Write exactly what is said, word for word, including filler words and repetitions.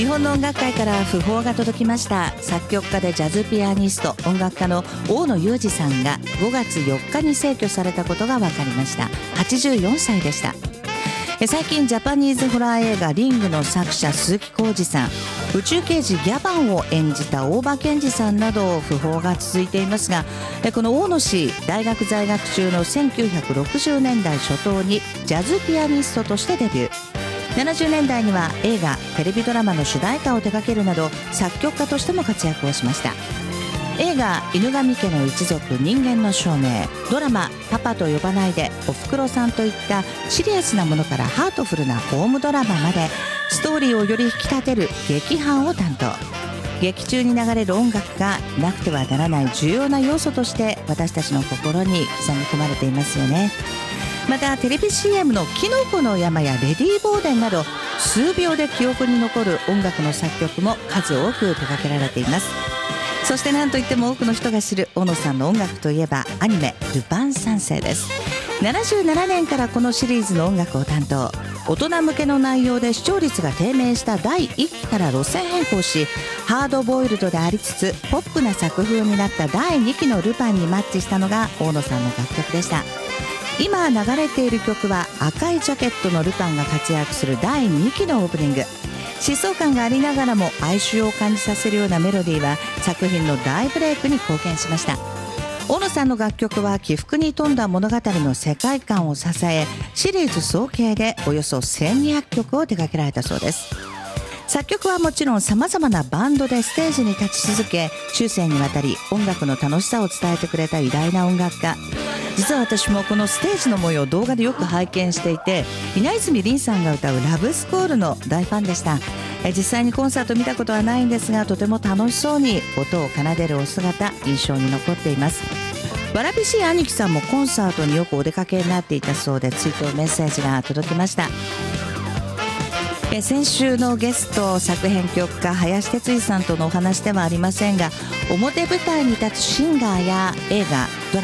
日本の音楽界から訃報が届きました。作曲家でジャズピアニスト、音楽家の大野雄二さんがごがつよっかに逝去されたことが分かりました。はちじゅうよんさいでした。最近ジャパニーズホラー映画リングの作者鈴木浩二さん、宇宙刑事ギャバンを演じた大場健二さんなど訃報が続いていますが、この大野氏、大学在学中のせんきゅうひゃくろくじゅうねんだい初頭にジャズピアニストとしてデビュー。ななじゅうねんだいには映画、テレビドラマの主題歌を手掛けるなど作曲家としても活躍をしました。映画「犬神家の一族人間の証明」、ドラマ「パパと呼ばないで」、「おふくろさん」といったシリアスなものからハートフルなホームドラマまで、ストーリーをより引き立てる劇伴を担当。劇中に流れる音楽がなくてはならない重要な要素として私たちの心に刻み込まれていますよね。またテレビ シーエム のキノコの山やレディー・ボーデンなど数秒で記憶に残る音楽の作曲も数多く手掛けられています。そして何といっても多くの人が知る大野さんの音楽といえばアニメ「ルパン三世」です。ななじゅうななねんからこのシリーズの音楽を担当。大人向けの内容で視聴率が低迷しただいいっきから路線変更し、ハードボイルドでありつつポップな作風になっただいにきのルパンにマッチしたのが大野さんの楽曲でした。今流れている曲は赤いジャケットのルパンが活躍するだいにきのオープニング。疾走感がありながらも哀愁を感じさせるようなメロディーは作品の大ブレイクに貢献しました。大野さんの楽曲は起伏に富んだ物語の世界観を支え、シリーズ総計でおよそせんにひゃくきょくを手掛けられたそうです。作曲はもちろんさまざまなバンドでステージに立ち続け、終生にわたり音楽の楽しさを伝えてくれた偉大な音楽家。実は私もこのステージの模様を動画でよく拝見していて、稲泉凛さんが歌うラブスコールの大ファンでした。実際にコンサート見たことはないんですが、とても楽しそうに音を奏でるお姿、印象に残っています。わらびしい兄貴さんもコンサートによくお出かけになっていたそうで、追悼メッセージが届きました。え先週のゲスト、作編曲家林哲司さんとのお話ではありませんが、表舞台に立つシンガーや映画、ドラマ